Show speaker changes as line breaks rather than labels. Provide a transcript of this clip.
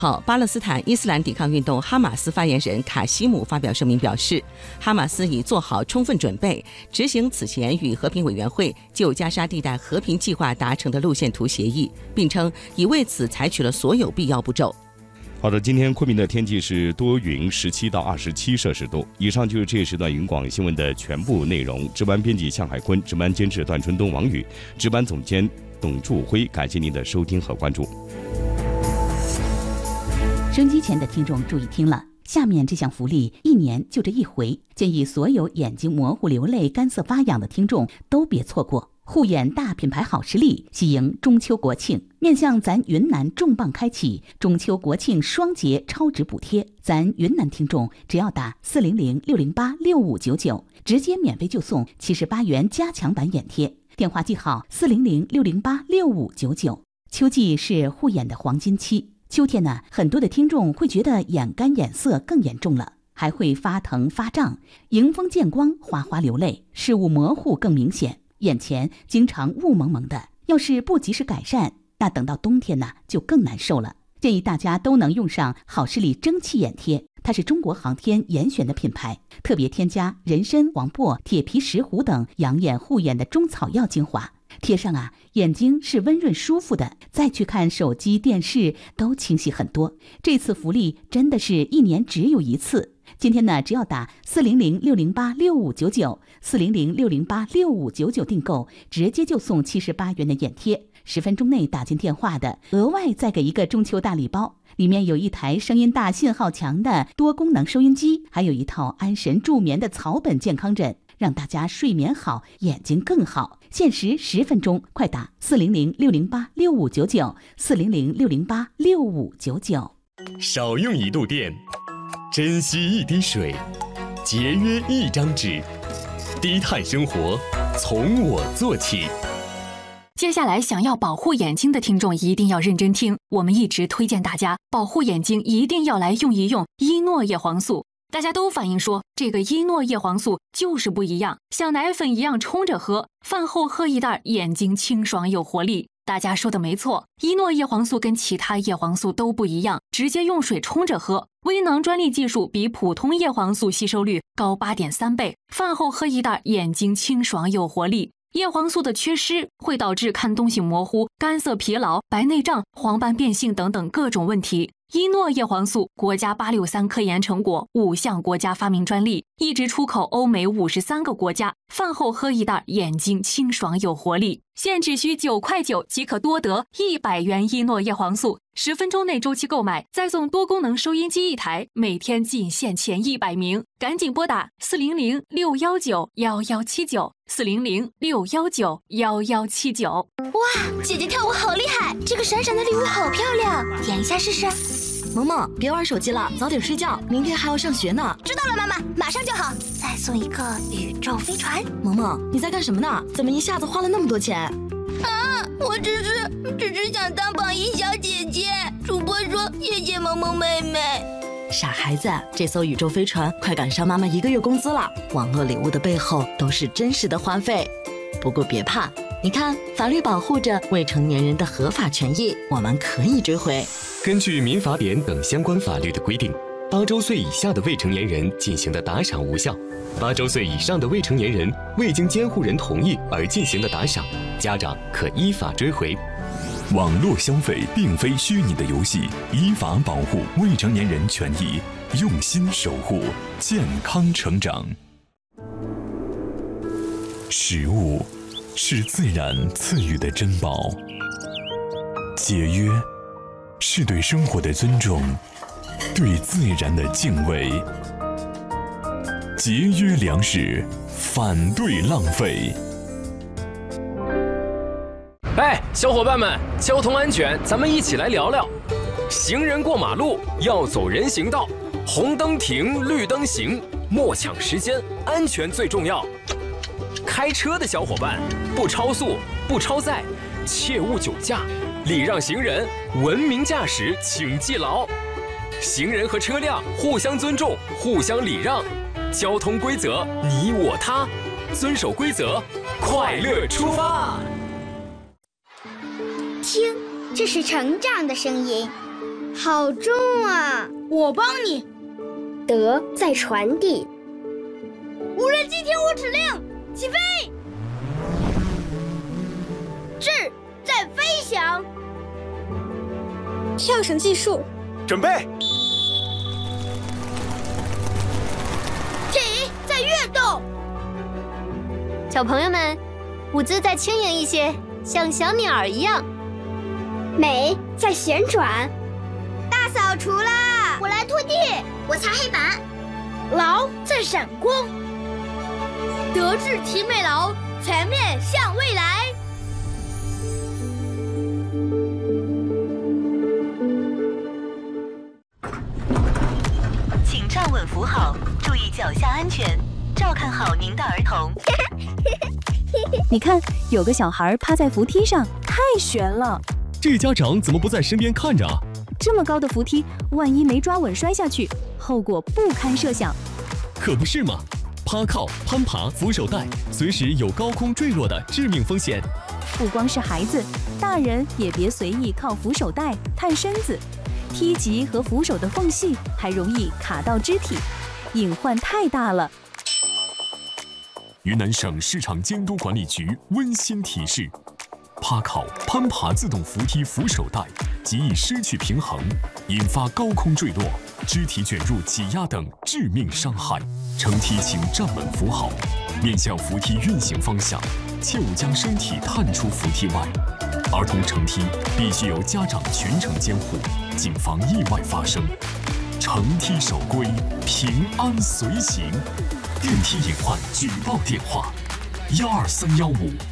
巴勒斯坦伊斯兰抵抗运动哈马斯发言人卡西姆发表声明表示，哈马斯已做好充分准备，执行此前与和平委员会就加沙地带和平计划达成的路线图协议，并称已为此采取了所有必要步骤。
好的，今天昆明的天气是多云，17到27摄氏度。以上就是这一时段云广新闻的全部内容。值班编辑向海坤，值班监制段春东、王宇，值班总监董柱辉。感谢您的收听和关注。
收音机前的听众注意听了，下面这项福利1年就这一回，建议所有眼睛模糊、流泪、干涩发痒的听众都别错过。护眼大品牌好视力喜迎中秋国庆，面向咱云南重磅开启中秋国庆双节超值补贴，咱云南听众只要打400-608-6599，直接免费就送78元加强版眼贴，电话记好400-608-6599。秋季是护眼的黄金期，秋天呢，很多的听众会觉得眼干眼涩更严重了，还会发疼发胀，迎风见光，哗哗流泪，视物模糊更明显，眼前经常雾蒙蒙的。要是不及时改善，那等到冬天呢就更难受了。建议大家都能用上好视力蒸汽眼贴，它是中国航天严选的品牌，特别添加人参、黄柏、铁皮石斛等养眼护眼的中草药精华，贴上眼睛是温润舒服的，再去看手机电视都清晰很多。这次福利真的是1年只有一次，今天呢只要打400-608-6599 400-608-6599订购，直接就送78元的眼贴，10分钟内打进电话的额外再给一个中秋大礼包，里面有一台声音大信号强的多功能收音机，还有一套安神助眠的草本健康枕，让大家睡眠好，眼睛更好。限时10分钟，快打400-608-6599 400-608-6599。
少用1度电，珍惜1滴水，节约1张纸，低碳生活从我做起。
接下来想要保护眼睛的听众一定要认真听，我们一直推荐大家保护眼睛一定要来用一用伊诺叶黄素。大家都反映说这个伊诺叶黄素就是不一样，像奶粉一样冲着喝，饭后喝一袋，眼睛清爽有活力。大家说的没错，伊诺叶黄素跟其他叶黄素都不一样，直接用水冲着喝，微囊专利技术比普通叶黄素吸收率高8.3倍，饭后喝一袋，眼睛清爽有活力。叶黄素的缺失会导致看东西模糊、干涩疲劳、白内障、黄斑变性等等各种问题。伊诺叶黄素国家863科研成果，5项国家发明专利，一直出口欧美53个国家。饭后喝一袋，眼睛清爽有活力。现只需9.9块即可多得100元伊诺叶黄素，10分钟内周期购买，再送多功能收音机1台，每天仅限前100名，赶紧拨打400-619-1179 400-619-1179。
哇，姐姐跳舞好厉害，这个闪闪的礼物好漂亮，点一下试试。
萌萌，别玩手机了，早点睡觉，明天还要上学呢。
知道了，妈妈，马上就好。再送一个宇宙飞船。
萌萌，你在干什么呢？怎么一下子花了那么多钱？
我只是想当榜一小姐姐。主播说谢谢萌萌妹妹。
傻孩子，这艘宇宙飞船快赶上妈妈1个月工资了。网络礼物的背后都是真实的花费。不过别怕，你看，法律保护着未成年人的合法权益，我们可以追回。
根据民法典等相关法律的规定，8周岁以下的未成年人进行的打赏无效，8周岁以上的未成年人未经监护人同意而进行的打赏，家长可依法追回。
网络消费并非虚拟的游戏，依法保护未成年人权益，用心守护健康成长。食物是自然赐予的珍宝，节约是对生活的尊重，对自然的敬畏。节约粮食，反对浪费。
哎，小伙伴们，交通安全，咱们一起来聊聊。行人过马路要走人行道，红灯停，绿灯行，莫抢时间，安全最重要。开车的小伙伴，不超速，不超载，切勿酒驾，礼让行人，文明驾驶，请记牢。行人和车辆互相尊重，互相礼让，交通规则你我他，遵守规则，快乐出发。
听，这是成长的声音。
好重啊！我帮你。
德在传递。
无人机听我指令，起飞。智在飞翔。
跳绳计数。
准备。
体在跃动。
小朋友们，舞姿再轻盈一些，像小鸟一样。
美在旋转。
大扫除啦！我来拖地，
我擦黑板。
劳在闪光。德智体美劳，全面向未来。
请站稳扶好，注意脚下安全，照看好您的儿童。
你看，有个小孩趴在扶梯上，太悬了。
这家长怎么不在身边看着啊？
这么高的扶梯，万一没抓稳摔下去，后果不堪设想。
可不是嘛，趴靠、攀爬、扶手带，随时有高空坠落的致命风险。
不光是孩子，大人也别随意靠扶手带探身子，梯级和扶手的缝隙还容易卡到肢体，隐患太大了。
云南省市场监督管理局温馨提示：趴靠、攀爬自动扶梯扶手带极易失去平衡，引发高空坠落、肢体卷入挤压等致命伤害。乘梯请站稳扶好，面向扶梯运行方向，切勿将身体探出扶梯外。儿童乘梯必须由家长全程监护，谨防意外发生。乘梯守规，平安随行。电梯隐患举报电话：12315